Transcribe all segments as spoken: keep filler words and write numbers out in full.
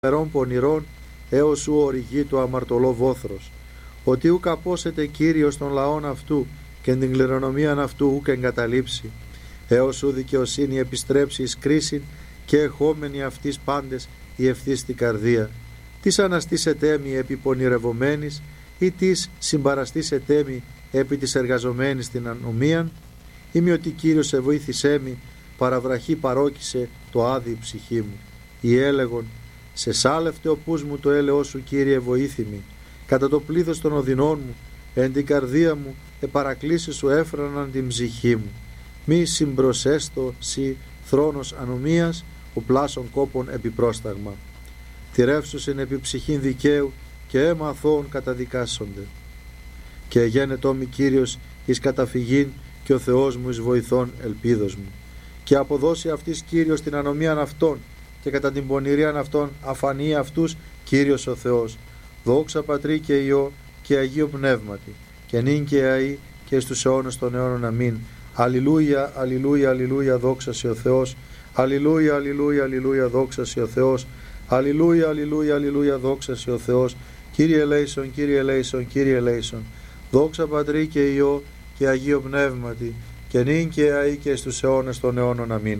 μερών πονηρών, έως σου οριγεί το αμαρτωλό βόθρος. Ότι ουκ απόσετε Κύριος των λαών αυτού και την κληρονομίαν αυτού ουκ εγκαταλείψει, έως σου δικαιοσύνη επιστρέψει εις κρίσιν και εχόμενοι αυτής πάντες η ευθύστη καρδία. Της αναστήσετε μη επί πονηρευομένης ή της συμπαραστήσετε μη επί της εργαζομένης την ανομίαν, ή μη ότι Κύριος σε βοήθησέ μη, παραβραχή παρόκησε το άδει ψυχή μου. Ή έλεγον, σε σάλευτε ο πούς μου το έλεος σου Κύριε βοήθημη, κατά το πλήθος των οδυνών μου, εν την καρδία μου επαρακλήσεις σου έφραναν την ψυχή μου. Μη συμπροσέστο σι θρόνος ανομίας, ο πλάσων κόπων επιπρόσταγμα. Τηρεύσουσιν επί ψυχήν δικαίου και αίμα αθώων καταδικάσονται. Και γένετό μη Κύριος εις καταφυγήν και ο Θεός μου εις βοηθών ελπίδος μου. Και αποδώσει αυτής Κύριος την ανομίαν αυτών και κατά την πονηρίαν αυτών αφανεί αυτούς Κύριος ο Θεός. Δόξα Πατρί και Υιό και Αγίο Πνεύματι και νυν και αεί και στους αιώνες των αιώνων. Αμήν. Αλληλούια, αλληλούια, αλληλούια, δόξα σε ο Θεός. Αλληλούια, αλληλούια, αλληλούια, δόξα σε ο Θεός. Αλληλούια, αλληλούια, αλληλούια, δόξα σε ο Θεός. Κύριε ελέησον, Κύριε ελέησον, Κύριε ελέησον. Δόξα Πατρί και Υιό και Αγίο Πνεύματι και νυν και αεί και στους αιώνες των αιώνων. Αμήν.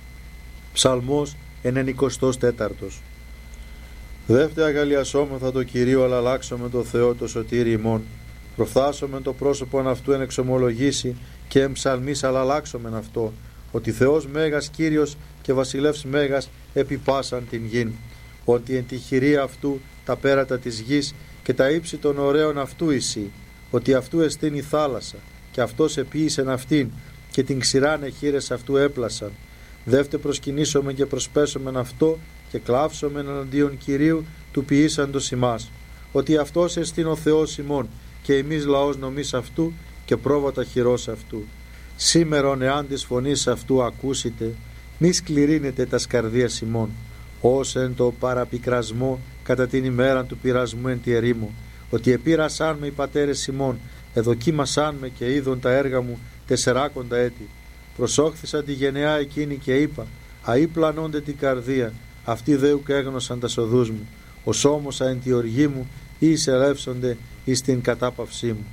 Ψαλμός ενενηκοστός τέταρτος. Δεύτε αγαλιασόμεθα το Κυρίο, αλλά αλλάξομαι το Θεό το σωτήρι ημών. Προφθάσομαι το πρόσωπον αυτού εν εξομολογήσει και εμψαλμής, αλλά αλλάξομεν αυτό, ότι Θεός Μέγας Κύριος και Βασιλεύς Μέγας επί πάσαν την γην. Ότι εν τη χειρία αυτού τα πέρατα της γης και τα ύψη των ωραίων αυτού εισή. Ότι αυτού εστίν η θάλασσα και αυτός επίησεν αυτήν και την ξηράνε χείρες αυτού έπλασαν. Δεύτε προσκυνήσομεν και προσπέσομεν αυτό και κλάψομεν εναντίον Κυρίου του ποιήσαντος ημάς. Ότι αυτός εστίν ο Θεός ημών και εμείς λαός νομής αυτού και πρόβατα χειρός αυτού. Σήμερον εάν της φωνής αυτού ακούσετε, μη σκληρύνετε τας καρδίας ημών, ως εν το παραπικρασμό κατά την ημέρα του πειρασμού εν τη ερήμου. Ότι επήρασάν με οι πατέρες ημών, εδοκίμασάν με και είδον τα έργα μου τεσσεράκοντα έτη. Προσόχθησα τη γενεά εκείνη και είπα, αεί πλανώνται την καρδία, αυτοί δε ουκ έγνωσαν τα σοδούς μου, ως όμωσα εν τη οργή μου, ή εισελεύσονται εις την κατάπαυσή μου.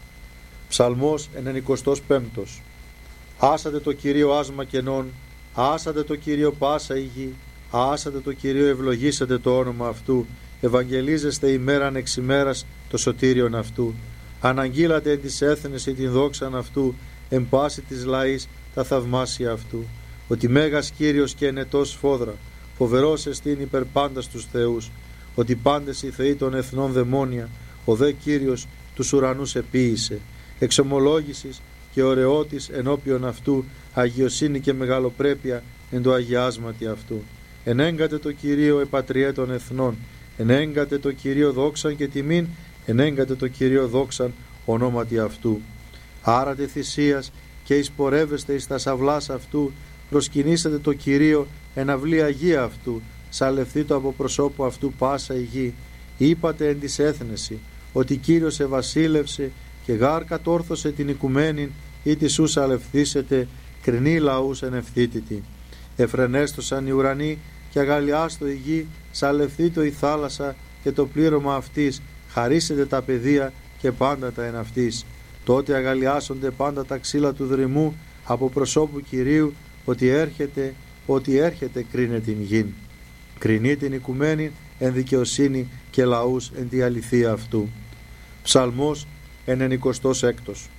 Ψαλμός ενενηκοστός πέμπτος. Άσατε το Κυρίο άσμα κενών, άσατε το Κυρίο πάσα η γη, άσατε το Κυρίο ευλογήσατε το όνομα αυτού, ευαγγελίζεστε ημέραν εξ ημέρας το σωτήριον αυτού. Αναγγείλατε εν της έθνης ή την δόξαν αυτού, εν πάση της λαής τα θαυμάσια αυτού. Ότι Μέγας Κύριος και ενετός φόδρα, φοβερός εστίν υπερ πάντα στους θεούς. Ότι πάντες οι θεοί των εθνών δαιμόνια, ο δε Κύριος τους ουρανούς επίησε. Εξομολόγησης και ωραιότης ενώπιον αυτού, αγιοσύνη και μεγαλοπρέπεια εν το αγιάσματι αυτού. Ενέγκατε το Κυρίο επατριέ των εθνών, ενέγκατε το Κυρίο δόξαν και τιμήν, ενέγκατε το Κυρίο δόξαν ονόματι αυτού. Άρατε θυσίας και εισπορεύεστε εις τα σαυλάς αυτού, προσκυνήσατε το Κυρίο εν αυλή αγία αυτού, σαλευθεί το από προσώπου αυτού πάσα η γη. Είπατε εν της έθνεση, ότι Κύριος ευασίλευσε και γάρ κατόρθωσε την οικουμένην, ή τη σου σαλευθήσετε, κρινή λαούς εν ευθύτητη. Εφρενέστοσαν οι ουρανοί και αγαλιάστο η γη, σαλευθεί το η θάλασσα και το πλήρωμα αυτής, χαρίσετε τα παιδεία και πάντα τα εν αυτής. Τότε αγαλιάσονται πάντα τα ξύλα του δρυμού από προσώπου Κυρίου, ότι έρχεται, ότι έρχεται κρίνε την γην. Κρινεί την οικουμένη εν δικαιοσύνη και λαούς εν τη αληθεία αυτού. Ψαλμός ενενηκοστός έκτος.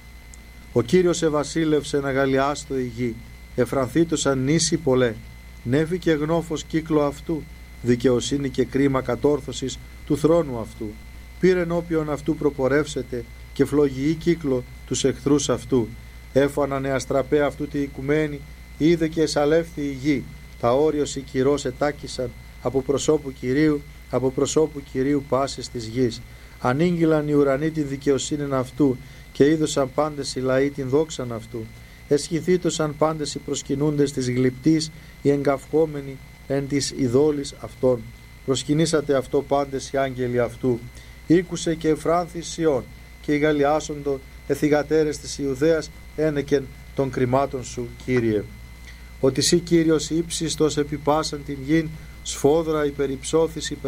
Ο Κύριος ευασίλευσε να αγαλιάστο η γη, εφρανθήτωσαν νήσι πολλέ, νέφη και γνώφος κύκλο αυτού, δικαιοσύνη και κρίμα κατόρθωσης του θρόνου αυτού. Πήρε ενώπιον αυτού προπορεύσετε και φλογιή κύκλο τους εχθρούς αυτού. Έφαναν εαστραπέ αυτού τη οικουμένη, είδε και εσαλεύθη η γη. Τα όριος οι κυρός ετάκησαν από προσώπου Κυρίου, από προσώπου Κυρίου πάσης της γης. Ανήγγυλαν οι ουρανοί την δικαιοσύνη αυτού και είδωσαν πάντες οι λαοί την δόξαν αυτού. Εσχηθήτωσαν πάντες οι προσκυνούντες της γλυπτής, οι εγκαυχόμενοι εν της ειδόλης αυτών. Προσκυνήσατε αυτό πάντες οι άγγελοι αυτού. Ήκουσε και εφράνθη Σιών και οι γαλλιάσοντο εθιγατέρες της Ιουδαίας ένεκεν των κρυμάτων σου, Κύριε. Ότι σύ Κύριος ύψιστος επί πάσαν την γην, σφόδρα υπερυψώθης